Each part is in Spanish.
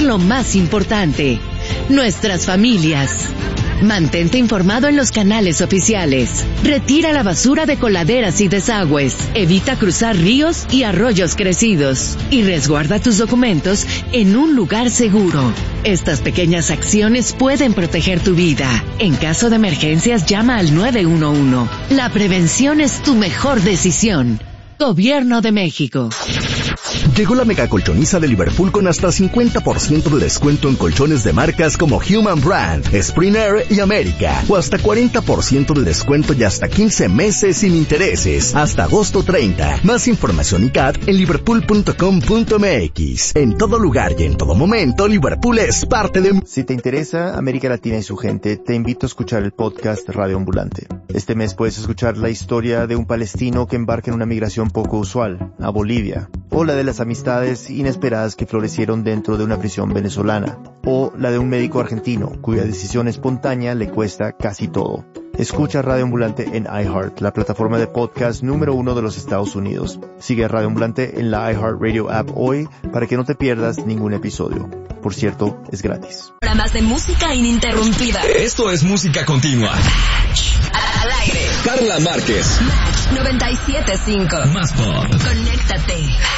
lo más importante, nuestras familias. Mantente informado en los canales oficiales. Retira la basura de coladeras y desagües. Evita cruzar ríos y arroyos crecidos. Y resguarda tus documentos en un lugar seguro. Estas pequeñas acciones pueden proteger tu vida. En caso de emergencias, llama al 911. La prevención es tu mejor decisión. Gobierno de México. Llegó la mega colchoniza de Liverpool con hasta 50% de descuento en colchones de marcas como Human Brand, Springer y América, o hasta 40% de descuento y hasta 15 meses sin intereses, hasta agosto 30. Más información y CAT en liverpool.com.mx. En todo lugar y en todo momento, Liverpool es parte de... Si te interesa América Latina y su gente, te invito a escuchar el podcast Radio Ambulante. Este mes puedes escuchar la historia de un palestino que embarca en una migración poco usual, a Bolivia, o la de las amistades inesperadas que florecieron dentro de una prisión venezolana, o la de un médico argentino cuya decisión espontánea le cuesta casi todo. Escucha Radio Ambulante en iHeart, la plataforma de podcast número 1 de los Estados Unidos. Sigue a Radio Ambulante en la iHeartRadio app hoy para que no te pierdas ningún episodio. Por cierto, es gratis. Para más de música ininterrumpida. Esto es música continua. Al aire. Carla Márquez. Match 97.5. Más pop. Conéctate.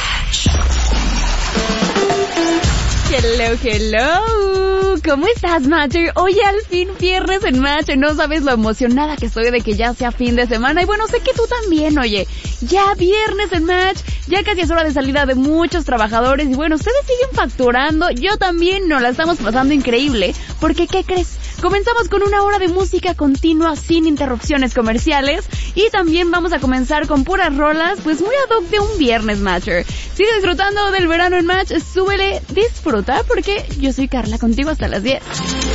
Hello. ¿Cómo estás, Matcher? Hoy al fin viernes en Match. No sabes lo emocionada que estoy de que ya sea fin de semana. Y bueno, sé que tú también, oye. Ya viernes en Match. Ya casi es hora de salida de muchos trabajadores. Y bueno, ustedes siguen facturando. Yo también nos la estamos pasando increíble. Porque, ¿qué crees? Comenzamos con una hora de música continua sin interrupciones comerciales. Y también vamos a comenzar con puras rolas, pues muy ad hoc de un viernes, Matcher. Sigue disfrutando del verano en Match. Súbele, disfruta, porque yo soy Carla, contigo hasta las 10.